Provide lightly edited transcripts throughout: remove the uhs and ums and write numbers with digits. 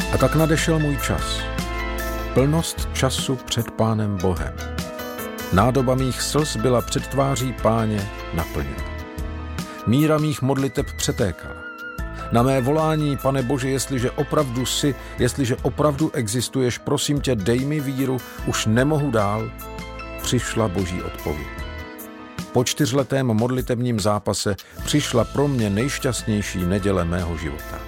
A tak nadešel můj čas. Plnost času před Pánem Bohem. Nádoba mých slz byla před tváří Páně naplněna. Míra mých modliteb přetékala. Na mé volání, Pane Bože, jestliže opravdu jsi, jestliže opravdu existuješ, prosím tě, dej mi víru, už nemohu dál, přišla Boží odpověď. Po 4letém modlitebním zápase přišla pro mě nejšťastnější neděle mého života.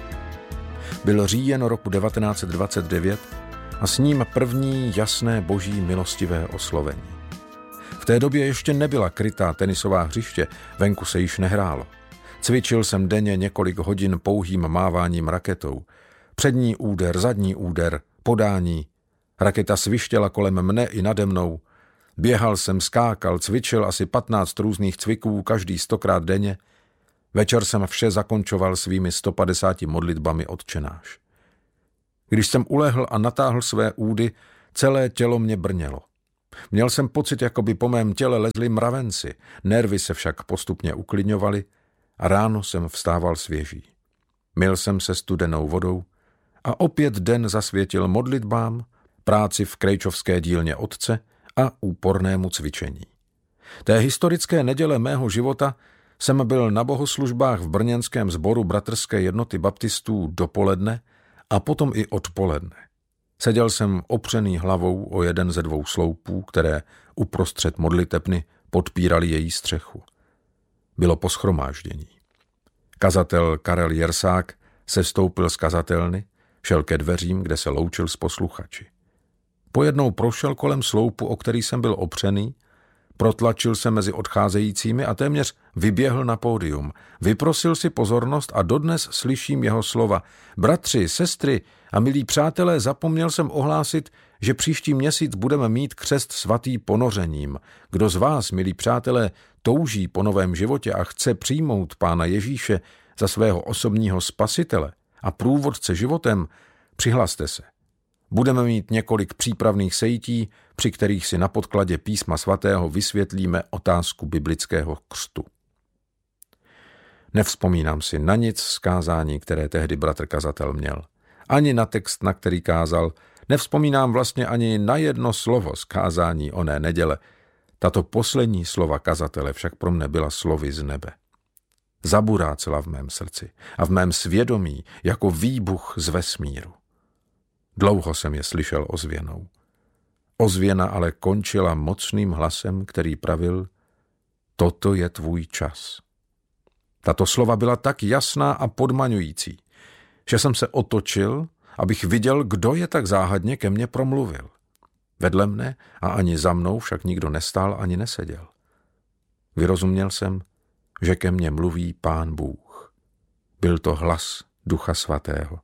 Byl říjen roku 1929 a s ním první jasné boží milostivé oslovení. V té době ještě nebyla krytá tenisová hřiště, venku se již nehrálo. Cvičil jsem denně několik hodin pouhým máváním raketou. Přední úder, zadní úder, podání. Raketa svištěla kolem mne i nade mnou. Běhal jsem, skákal, cvičil asi 15 různých cviků, každý 100krát denně. Večer jsem vše zakončoval svými 150 modlitbami Otčenáš. Když jsem ulehl a natáhl své údy, celé tělo mě brnělo. Měl jsem pocit, jako by po mém těle lezli mravenci, nervy se však postupně uklidňovaly a ráno jsem vstával svěží. Myl jsem se studenou vodou a opět den zasvětil modlitbám, práci v krejčovské dílně otce a úpornému cvičení. Té historické neděle mého života jsem byl na bohoslužbách v brněnském sboru Bratrské jednoty baptistů dopoledne a potom i odpoledne. Seděl jsem opřený hlavou o jeden ze 2 sloupů, které uprostřed modlitebny podpírali její střechu. Bylo po shromáždění. Kazatel Karel Jersák sestoupil z kazatelny, šel ke dveřím, kde se loučil s posluchači. Pojednou prošel kolem sloupu, o který jsem byl opřený, protlačil se mezi odcházejícími a téměř vyběhl na pódium. Vyprosil si pozornost a dodnes slyším jeho slova. Bratři, sestry a milí přátelé, zapomněl jsem ohlásit, že příští měsíc budeme mít křest svatý ponořením. Kdo z vás, milí přátelé, touží po novém životě a chce přijmout Pána Ježíše za svého osobního spasitele a průvodce životem, přihlaste se. Budeme mít několik přípravných sejtí, při kterých si na podkladě Písma svatého vysvětlíme otázku biblického křtu. Nevzpomínám si na nic z kázání, které tehdy bratr kazatel měl. Ani na text, na který kázal. Nevzpomínám vlastně ani na jedno slovo z kázání oné neděle. Tato poslední slova kazatele však pro mne byla slovy z nebe. Zaburácela v mém srdci a v mém svědomí jako výbuch z vesmíru. Dlouho jsem je slyšel ozvěnou. Ozvěna ale končila mocným hlasem, který pravil: toto je tvůj čas. Tato slova byla tak jasná a podmaňující, že jsem se otočil, abych viděl, kdo je tak záhadně ke mně promluvil. Vedle mne a ani za mnou však nikdo nestál ani neseděl. Vyrozuměl jsem, že ke mně mluví Pán Bůh. Byl to hlas Ducha Svatého.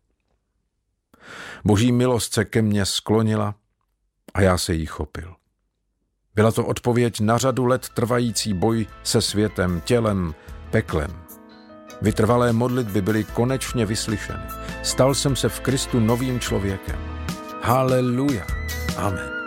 Boží milost se ke mně sklonila a já se jí chopil. Byla to odpověď na řadu let trvající boj se světem, tělem, peklem. Vytrvalé modlitby byly konečně vyslyšeny. Stal jsem se v Kristu novým člověkem. Haleluja. Amen.